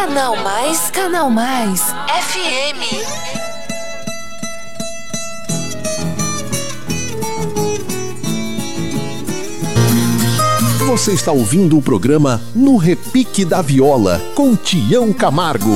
Canal Mais FM. Você está ouvindo o programa No Repique da Viola, com Tião Camargo.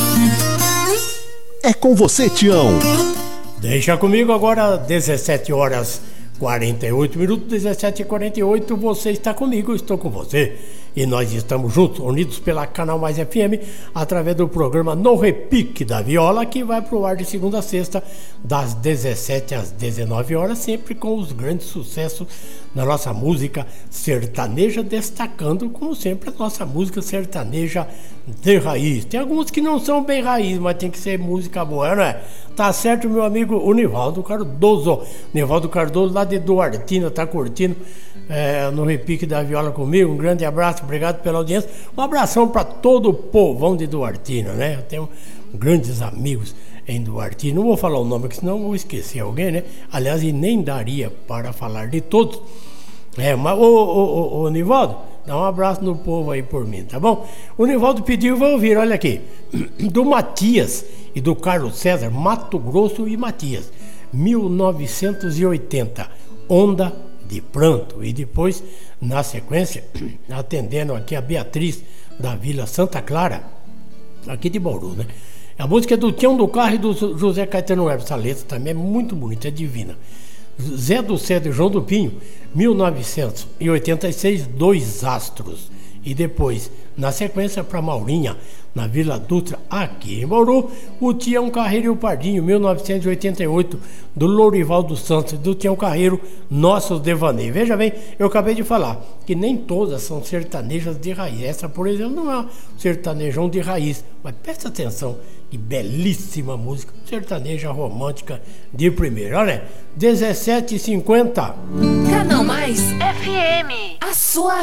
É com você, Tião. Deixa comigo agora, 17 horas 48 minutos, 17h48, você está comigo, eu estou com você. E nós estamos juntos, unidos pela Canal Mais FM, através do programa No Repique da Viola, que vai pro ar de segunda a sexta, das 17 às 19 horas, sempre com os grandes sucessos da nossa música sertaneja, destacando, como sempre, a nossa música sertaneja de raiz. Tem alguns que não são bem raiz, mas tem que ser música boa, não é? Tá certo, meu amigo o Nivaldo Cardoso. Nivaldo Cardoso, lá de Duartina, tá curtindo no Repique da Viola comigo. Um grande abraço, obrigado pela audiência. Um abração para todo o povão de Duartina, né? Eu tenho grandes amigos em Duartina. Não vou falar o nome, porque senão vou esquecer alguém, né? Aliás, e nem daria para falar de todos. Mas o Nivaldo, dá um abraço no povo aí por mim, tá bom? O Nivaldo pediu, vou ouvir, olha aqui. Do Matias e do Carlos César, Mato Grosso e Matias, 1980, Onda de Pranto. E depois, na sequência, atendendo aqui a Beatriz da Vila Santa Clara, aqui de Bauru, né? A música é do Tião do Carro e do José Caetano Neves. Essa letra também é muito bonita, é divina. Zé do Cedro e João do Pinho, 1986, Dois Astros. E depois, na sequência, para Maurinha, na Vila Dutra, aqui em Bauru, o Tião Carreiro e o Pardinho, 1988, do Lourival dos Santos, do Tião Carreiro, Nossos Devaneios. Veja bem, eu acabei de falar que nem todas são sertanejas de raiz. Essa, por exemplo, não é um sertanejão de raiz, mas presta atenção, que belíssima música, sertaneja romântica de primeira. Olha, 17h50. Canal Mais FM, a sua